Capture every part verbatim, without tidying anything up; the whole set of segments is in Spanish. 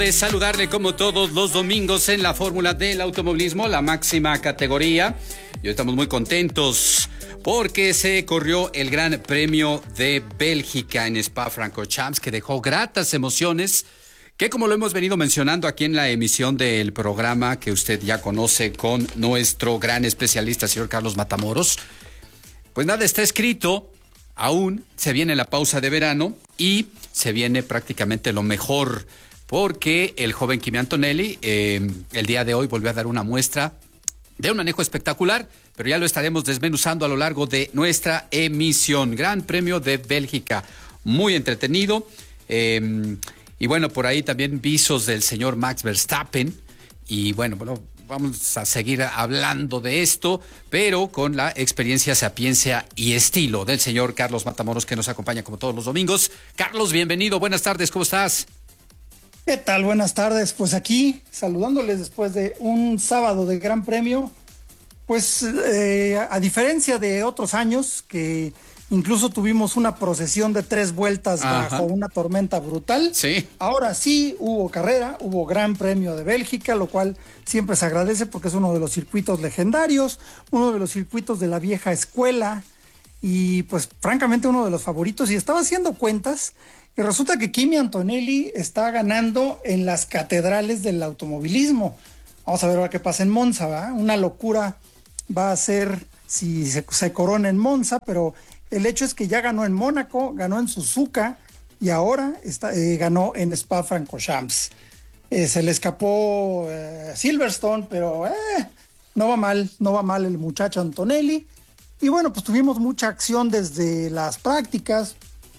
De saludarle como todos los domingos en la Fórmula del Automovilismo, la máxima categoría. Y hoy estamos muy contentos porque se corrió el Gran Premio de Bélgica en Spa-Francorchamps, que dejó gratas emociones, que como lo hemos venido mencionando aquí en la emisión del programa que usted ya conoce con nuestro gran especialista, señor Carlos Matamoros, pues nada está escrito, aún se viene la pausa de verano y se viene prácticamente lo mejor, porque el joven Kimi Antonelli eh, el día de hoy volvió a dar una muestra de un manejo espectacular, pero ya lo estaremos desmenuzando a lo largo de nuestra emisión. Gran Premio de Bélgica, muy entretenido. Eh, y bueno, por ahí también visos del señor Max Verstappen. Y bueno, bueno, vamos a seguir hablando de esto, pero con la experiencia, sapiencia y estilo del señor Carlos Matamoros, que nos acompaña como todos los domingos. Carlos, bienvenido, buenas tardes, ¿cómo estás? ¿Qué tal? Buenas tardes. Pues aquí saludándoles después de un sábado de Gran Premio. Pues eh, a diferencia de otros años que incluso tuvimos una procesión de tres vueltas Ajá. bajo una tormenta brutal. Sí. Ahora sí hubo carrera, hubo Gran Premio de Bélgica, lo cual siempre se agradece porque es uno de los circuitos legendarios, uno de los circuitos de la vieja escuela y pues francamente uno de los favoritos. Y estaba haciendo cuentas. Y resulta que Kimi Antonelli está ganando en las catedrales del automovilismo. Vamos a ver qué pasa en Monza, ¿va? Una locura va a ser si se, se corona en Monza, pero el hecho es que ya ganó en Mónaco, ganó en Suzuka y ahora está, eh, ganó en Spa-Francorchamps. Eh, se le escapó eh, Silverstone, pero eh, no va mal, no va mal el muchacho Antonelli. Y bueno, pues tuvimos mucha acción desde las prácticas.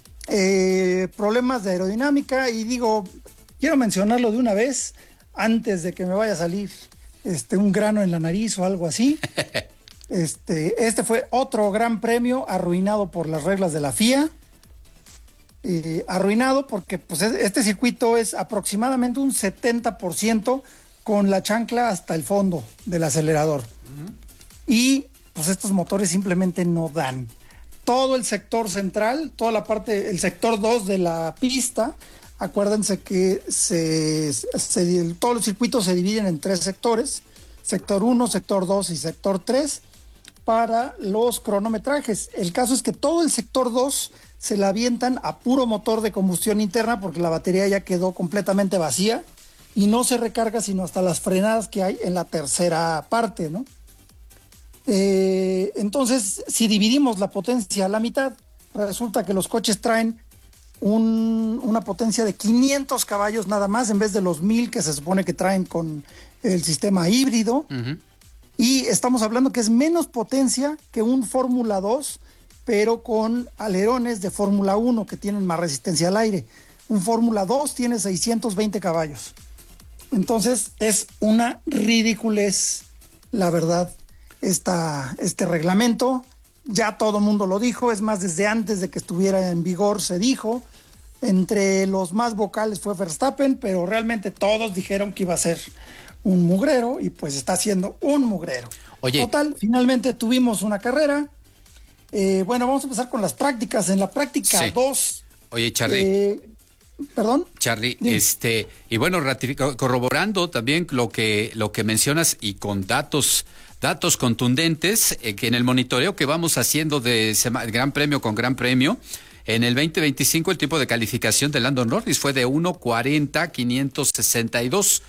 Eh, problemas de aerodinámica y digo, quiero mencionarlo de una vez antes de que me vaya a salir este, un grano en la nariz o algo así. Este, este fue otro gran premio arruinado por las reglas de la F I A. Eh, arruinado porque pues, este circuito es aproximadamente un setenta por ciento con la chancla hasta el fondo del acelerador. Uh-huh. Y pues estos motores simplemente no dan. Todo el sector central, toda la parte, el sector dos de la pista, acuérdense que se, se, todos los circuitos se dividen en tres sectores, sector uno, sector dos y sector tres, para los cronometrajes. El caso es que todo el sector dos se la avientan a puro motor de combustión interna porque la batería ya quedó completamente vacía y no se recarga sino hasta las frenadas que hay en la tercera parte, ¿no? Eh, entonces, si dividimos la potencia a la mitad, resulta que los coches traen un, una potencia de quinientos caballos nada más, en vez de los mil que se supone que traen con el sistema híbrido. Uh-huh. Y estamos hablando que es menos potencia que un Fórmula dos, pero con alerones de Fórmula uno que tienen más resistencia al aire. Un Fórmula dos tiene seiscientos veinte caballos. Entonces, es una ridiculez, la verdad. Esta, este reglamento, ya todo el mundo lo dijo, es más, desde antes de que estuviera en vigor se dijo, entre los más vocales fue Verstappen, pero realmente todos dijeron que iba a ser un mugrero y pues está siendo un mugrero. Oye. Total, finalmente tuvimos una carrera, eh, bueno, vamos a empezar con las prácticas, en la práctica dos. Sí. Oye, Charlie. Eh, ¿Perdón? Charlie, Dime. este, y bueno, ratifico, corroborando también lo que, lo que mencionas y con datos Datos contundentes eh, que en el monitoreo que vamos haciendo de sema- Gran Premio con Gran Premio, en el veinte veinticinco el tipo de calificación de Lando Norris fue de uno cuarenta quinientos sesenta y dos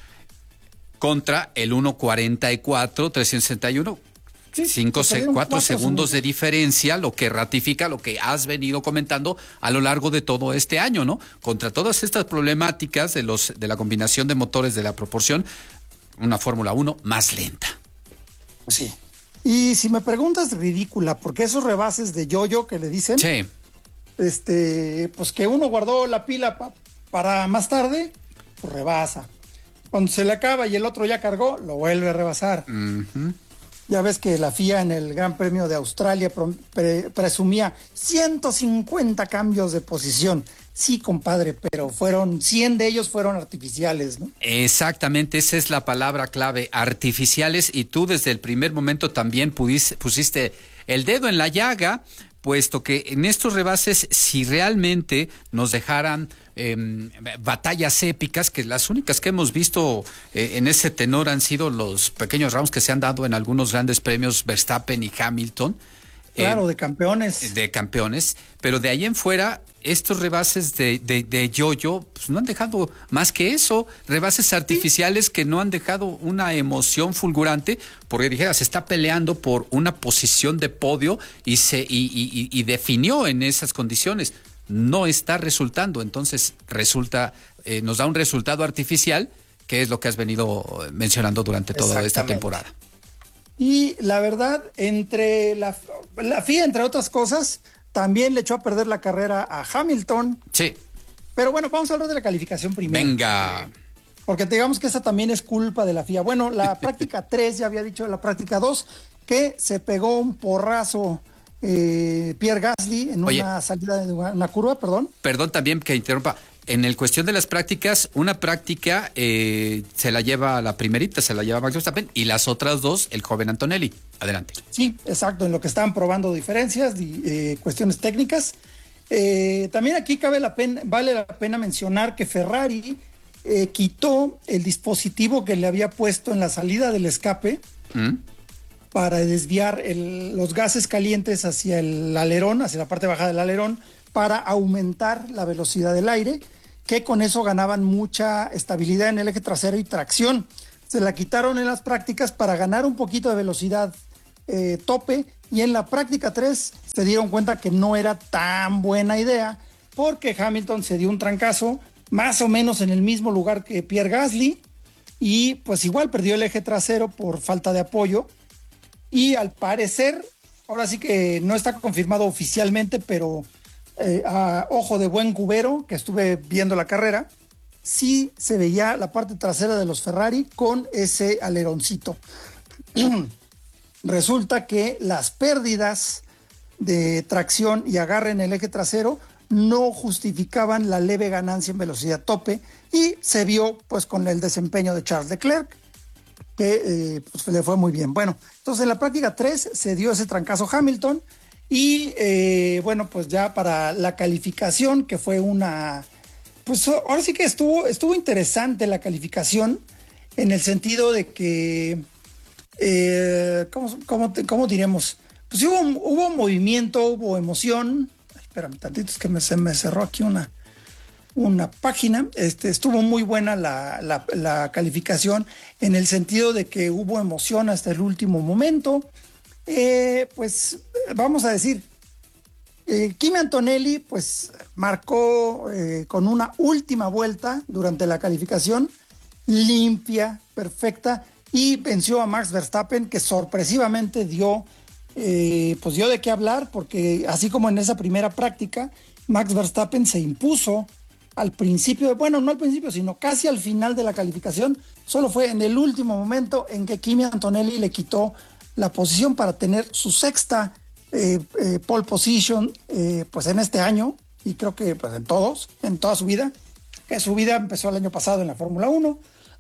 contra el uno cuarenta y cuatro trescientos sesenta y uno. Sí, Cinco, se, cuatro segundos de diferencia, lo que ratifica lo que has venido comentando a lo largo de todo este año, ¿no? Contra todas estas problemáticas de los de la combinación de motores de la proporción, una Fórmula uno más lenta. Sí. Y si me preguntas, ridícula, porque esos rebases de yo-yo que le dicen, sí. este, pues que uno guardó la pila pa, para más tarde, pues rebasa. Cuando se le acaba y el otro ya cargó, lo vuelve a rebasar. Uh-huh. Ya ves que la F I A en el Gran Premio de Australia pre- presumía ciento cincuenta cambios de posición. Sí, compadre, pero fueron cien de ellos fueron artificiales, ¿no? Exactamente, esa es la palabra clave, artificiales, y tú desde el primer momento también pudiste, pusiste el dedo en la llaga, puesto que en estos rebases, si realmente nos dejaran eh, batallas épicas, que las únicas que hemos visto eh, en ese tenor han sido los pequeños rounds que se han dado en algunos grandes premios Verstappen y Hamilton. Claro, eh, de campeones. De campeones, pero de ahí en fuera, estos rebases de, de, de yo-yo pues no han dejado más que eso, rebases artificiales que no han dejado una emoción fulgurante, porque dijera, se está peleando por una posición de podio y, se, y, y, y definió en esas condiciones. No está resultando, entonces resulta, eh, nos da un resultado artificial, que es lo que has venido mencionando durante toda esta temporada. Y la verdad, entre la, la F I A, entre otras cosas, también le echó a perder la carrera a Hamilton. Sí. Pero bueno, vamos a hablar de la calificación primero. Venga. Porque digamos que esa también es culpa de la F I A. Bueno, la práctica tres, ya había dicho la práctica dos, que se pegó un porrazo eh, Pierre Gasly en Oye, una salida de una curva, perdón. Perdón también que interrumpa. En el cuestión de las prácticas, una práctica eh, se la lleva la primerita, se la lleva Max Verstappen, y las otras dos, el joven Antonelli. Adelante. Sí, exacto, en lo que estaban probando diferencias, eh, cuestiones técnicas. Eh, también aquí cabe la pena, vale la pena mencionar que Ferrari eh, quitó el dispositivo que le había puesto en la salida del escape ¿Mm? para desviar el, los gases calientes hacia el alerón, hacia la parte baja del alerón, para aumentar la velocidad del aire, que con eso ganaban mucha estabilidad en el eje trasero y tracción. Se la quitaron en las prácticas para ganar un poquito de velocidad eh, tope, y en la práctica tres se dieron cuenta que no era tan buena idea, porque Hamilton se dio un trancazo más o menos en el mismo lugar que Pierre Gasly, y pues igual perdió el eje trasero por falta de apoyo, y al parecer, ahora sí que no está confirmado oficialmente, pero Eh, a ojo de buen cubero, que estuve viendo la carrera, sí se veía la parte trasera de los Ferrari con ese aleroncito. Resulta que las pérdidas de tracción y agarre en el eje trasero no justificaban la leve ganancia en velocidad tope, y se vio pues con el desempeño de Charles Leclerc, que eh, pues, le fue muy bien. Bueno, entonces en la práctica tres se dio ese trancazo Hamilton. Y eh, bueno, pues ya para la calificación, que fue una, pues ahora sí que estuvo, estuvo interesante la calificación, en el sentido de que, eh, ¿cómo, cómo, cómo diremos? Pues hubo, hubo movimiento, hubo emoción. Ay, espérame tantito, es que me, se me cerró aquí una, una página. Este, estuvo muy buena la, la, la calificación, en el sentido de que hubo emoción hasta el último momento. Eh, pues vamos a decir, eh, Kimi Antonelli pues marcó eh, con una última vuelta durante la calificación limpia, perfecta, y venció a Max Verstappen, que sorpresivamente dio eh, pues dio de qué hablar, porque así como en esa primera práctica, Max Verstappen se impuso al principio, bueno, no al principio, sino casi al final de la calificación. Solo fue en el último momento en que Kimi Antonelli le quitó la posición para tener su sexta eh, eh, pole position eh, pues en este año, y creo que pues en todos, en toda su vida, que su vida empezó el año pasado en la Fórmula uno.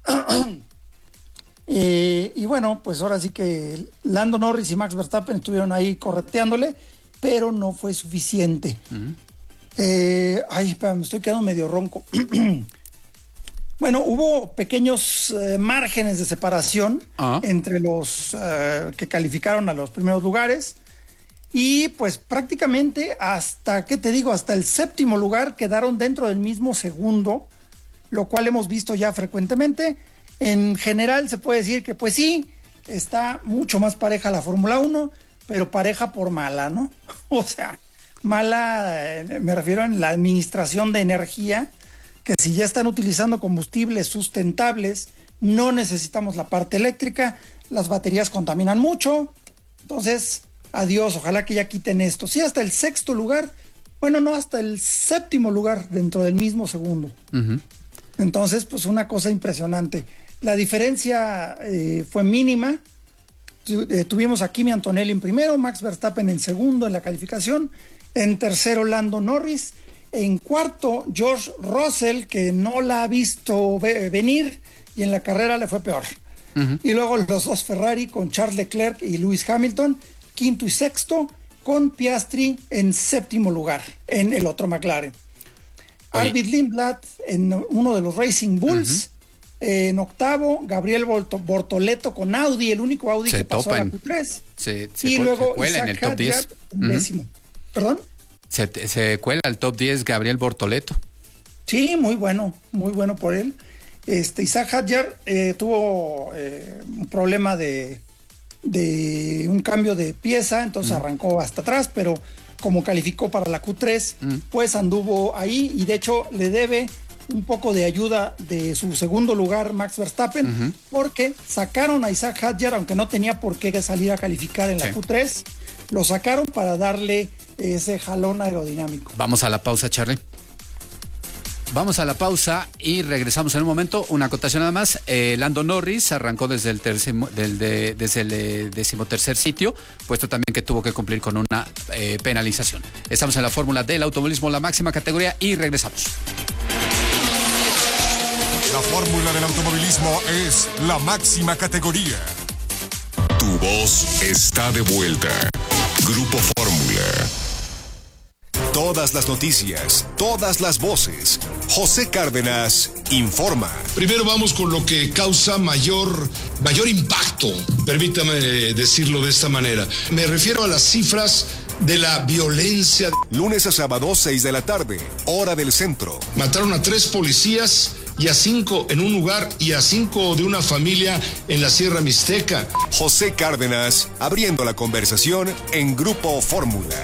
eh, y bueno, pues ahora sí que Lando Norris y Max Verstappen estuvieron ahí correteándole, pero no fue suficiente. Uh-huh. eh, ay, espera, me estoy quedando medio ronco. Bueno, hubo pequeños eh, márgenes de separación uh-huh. entre los eh, que calificaron a los primeros lugares, y pues prácticamente hasta, ¿qué te digo? Hasta el séptimo lugar quedaron dentro del mismo segundo, lo cual hemos visto ya frecuentemente. En general se puede decir que pues sí, está mucho más pareja la Fórmula uno, pero pareja por mala, ¿no? O sea, mala, eh, me refiero en la administración de energía, que si ya están utilizando combustibles sustentables, no necesitamos la parte eléctrica, las baterías contaminan mucho, entonces, adiós, ojalá que ya quiten esto. Sí, hasta el sexto lugar, bueno, no, hasta el séptimo lugar dentro del mismo segundo. Uh-huh. Entonces, pues una cosa impresionante. La diferencia eh, fue mínima. Tu, eh, tuvimos a Kimi Antonelli en primero, Max Verstappen en segundo en la calificación, en tercero Lando Norris, en cuarto, George Russell, que no la ha visto ve- venir y en la carrera le fue peor. Uh-huh. Y luego los dos Ferrari con Charles Leclerc y Lewis Hamilton, quinto y sexto, con Piastri en séptimo lugar, en el otro McLaren. Arvid Lindblad en uno de los Racing Bulls. Uh-huh. Eh, en octavo, Gabriel Bortoleto con Audi, el único Audi se que pasó topan. a la Q tres. Se, se y se luego cuela en el top diez. En décimo. Uh-huh. ¿Perdón? Se, se cuela al top diez Gabriel Bortoleto. Sí, muy bueno, muy bueno por él. Este, Isaac Hadjar eh, tuvo eh, un problema de, de un cambio de pieza, entonces mm. arrancó hasta atrás, pero como calificó para la Q tres, mm. pues anduvo ahí y de hecho le debe un poco de ayuda de su segundo lugar Max Verstappen, uh-huh. porque sacaron a Isaac Hadjar, aunque no tenía por qué salir a calificar en la sí. Q tres, lo sacaron para darle ese jalón aerodinámico. Vamos a la pausa, Charlie. Vamos a la pausa y regresamos en un momento. Una acotación nada más. Eh, Lando Norris arrancó desde el, tercer, del, de, desde el eh, decimotercer sitio, puesto también que tuvo que cumplir con una eh, penalización. Estamos en la fórmula del automovilismo, la máxima categoría, y regresamos. La fórmula del automovilismo es la máxima categoría. Tu voz está de vuelta. Grupo Fórmula. Todas las noticias, todas las voces. José Cárdenas informa. Primero vamos con lo que causa mayor, mayor impacto, permítame decirlo de esta manera. Me refiero a las cifras de la violencia. Lunes a sábado, seis de la tarde, hora del centro. Mataron a tres policías y a cinco en un lugar y a cinco de una familia en la Sierra Mixteca. José Cárdenas, abriendo la conversación en Grupo Fórmula.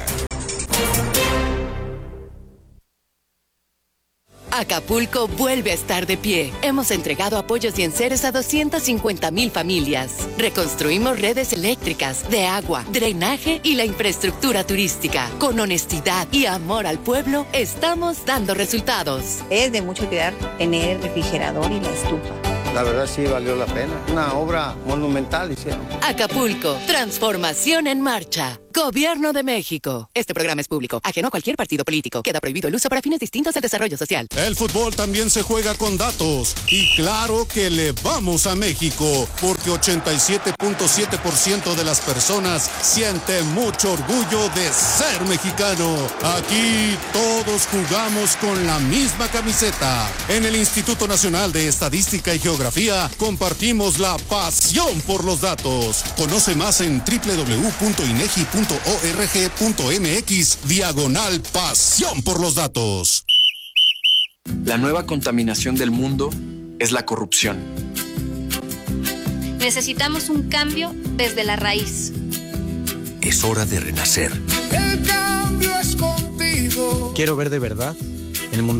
Acapulco vuelve a estar de pie. Hemos entregado apoyos y enseres a doscientas cincuenta mil familias. Reconstruimos redes eléctricas, de agua, drenaje y la infraestructura turística. Con honestidad y amor al pueblo, estamos dando resultados. Es de mucho cuidar tener refrigerador y la estufa. La verdad sí valió la pena. Una obra monumental hicieron. Acapulco, transformación en marcha. Gobierno de México. Este programa es público, ajeno a cualquier partido político. Queda prohibido el uso para fines distintos al desarrollo social. El fútbol también se juega con datos. Y claro que le vamos a México, porque ochenta y siete punto siete por ciento de las personas sienten mucho orgullo de ser mexicano. Aquí todos jugamos con la misma camiseta. En el Instituto Nacional de Estadística y Geografía compartimos la pasión por los datos. Conoce más en doble u doble u doble u punto inegi punto org punto mx diagonal pasión por los datos. La nueva contaminación del mundo es la corrupción. Necesitamos un cambio desde la raíz. Es hora de renacer. El cambio es contigo. Quiero ver de verdad el mundo